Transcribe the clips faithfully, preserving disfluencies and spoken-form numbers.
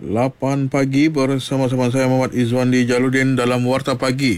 lapan pagi bersama-sama saya Muhammad Izwandi Jaludin dalam Warta Pagi.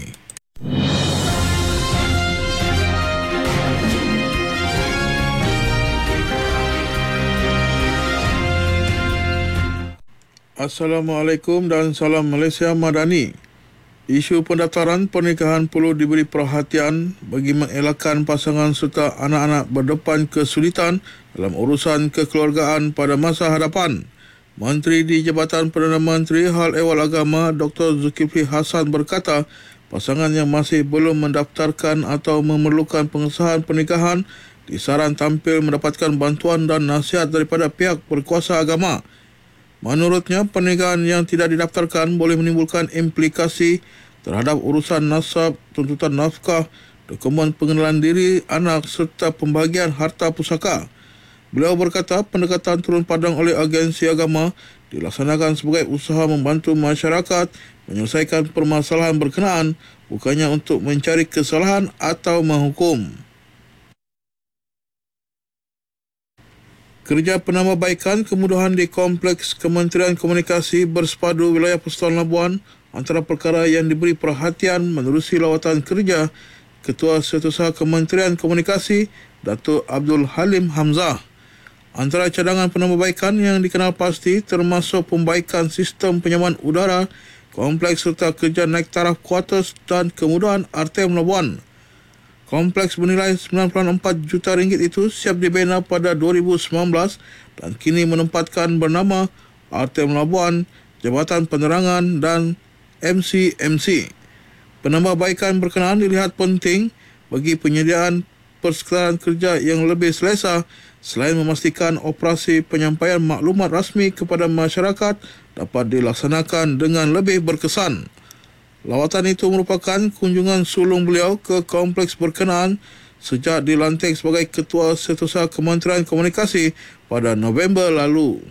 Assalamualaikum dan salam Malaysia Madani. Isu pendaftaran pernikahan perlu diberi perhatian bagi mengelakkan pasangan serta anak-anak berdepan kesulitan dalam urusan kekeluargaan pada masa hadapan. Menteri di Jabatan Perdana Menteri Hal Ehwal Agama Doktor Zulkifli Hassan berkata, pasangan yang masih belum mendaftarkan atau memerlukan pengesahan pernikahan disaran tampil mendapatkan bantuan dan nasihat daripada pihak berkuasa agama. Menurutnya, pernikahan yang tidak didaftarkan boleh menimbulkan implikasi terhadap urusan nasab, tuntutan nafkah, dokumen pengenalan diri anak serta pembahagian harta pusaka. Beliau berkata, pendekatan turun padang oleh agensi agama dilaksanakan sebagai usaha membantu masyarakat menyelesaikan permasalahan berkenaan, bukannya untuk mencari kesalahan atau menghukum. Kerja penambahbaikan kemudahan di Kompleks Kementerian Komunikasi bersepadu wilayah Persekutuan Labuan antara perkara yang diberi perhatian menerusi lawatan kerja Ketua Setiausaha Kementerian Komunikasi Datuk Abdul Halim Hamzah. Antara cadangan penambahbaikan yang dikenal pasti termasuk pembaikan sistem penyaman udara kompleks serta kerja naik taraf kuartus dan kemudahan R T M Labuan. Kompleks bernilai sembilan puluh empat juta ringgit itu siap dibina pada dua ribu sembilan belas dan kini menempatkan bernama R T M Labuan, Jabatan Penerangan dan M C M C. Penambahbaikan berkenaan dilihat penting bagi penyediaan persekitaran kerja yang lebih selesa selain memastikan operasi penyampaian maklumat rasmi kepada masyarakat dapat dilaksanakan dengan lebih berkesan. Lawatan itu merupakan kunjungan sulung beliau ke kompleks berkenaan sejak dilantik sebagai Ketua Setiausaha Kementerian Komunikasi pada November lalu.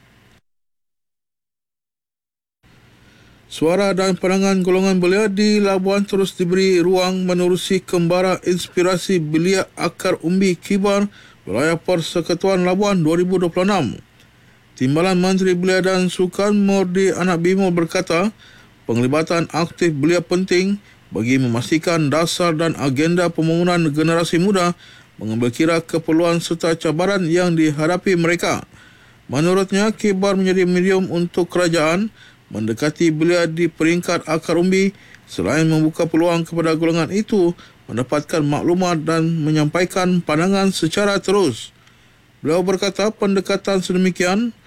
Suara dan pandangan golongan belia di Labuan terus diberi ruang menerusi kembara inspirasi belia akar umbi kibar wilayah Persekutuan Labuan dua ribu dua puluh enam. Timbalan Menteri Belia dan Sukan Mordi Anak Bimol berkata, penglibatan aktif belia penting bagi memastikan dasar dan agenda pembangunan generasi muda mengambil kira keperluan serta cabaran yang dihadapi mereka. Menurutnya, kibar menjadi medium untuk kerajaan mendekati belia di peringkat akar umbi selain membuka peluang kepada golongan itu mendapatkan maklumat dan menyampaikan pandangan secara terus. Beliau berkata pendekatan sedemikian